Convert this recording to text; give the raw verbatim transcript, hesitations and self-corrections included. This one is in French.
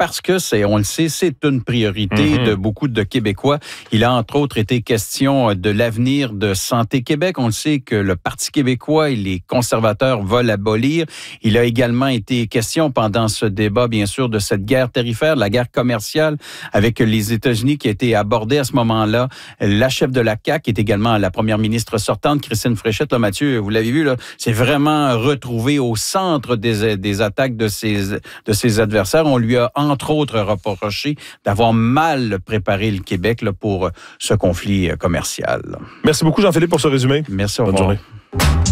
parce que, c'est, on le sait, c'est une priorité mm-hmm. de beaucoup de Québécois. Il a entre autres été question de l'avenir de Santé Québec. On le sait que le Parti québécois et les conservateurs veulent abolir. Il a également été question pendant ce débat, bien sûr, de cette guerre tarifaire, de la guerre commerciale avec les États-Unis qui a été abordée à ce moment-là. La chef de la C A Q est également la première ministre sortante, Christine Fréchette. Là, Mathieu, vous l'avez vu, là, c'est vraiment retrouvé au centre des, des attaques de ses, de ses adversaires. On lui a, entre autres, reproché d'avoir mal préparé le Québec là, pour ce conflit commercial. Merci beaucoup, Jean-Philippe, pour ce résumé. Merci, au Bonne revoir. journée.